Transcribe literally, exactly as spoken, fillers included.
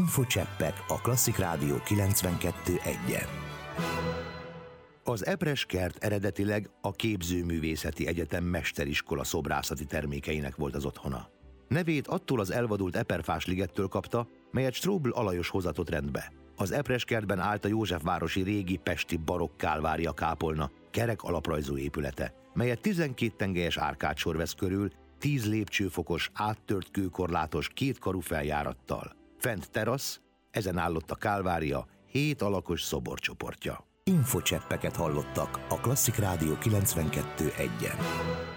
Infocseppek a Klasszik Rádió kilencvenkettő egyen. Az Epres kert eredetileg a Képzőművészeti Egyetem mesteriskola szobrászati termékeinek volt az otthona. Nevét attól az elvadult Eperfás ligettől kapta, melyet Strobl Alajos hozatott rendbe. Az Epres kertben állt a Józsefvárosi régi pesti barokk kálvária kápolna, kerek alaprajzú épülete, melyet tizenkét tengelyes árkádsor vesz körül, tíz lépcsőfokos, áttört kőkorlátos, kétkarú feljárattal. Fent terasz, ezen állott a kálvária, hét alakos szoborcsoportja. Infocseppeket hallottak a Klasszik Rádió kilencvenkettő egyen.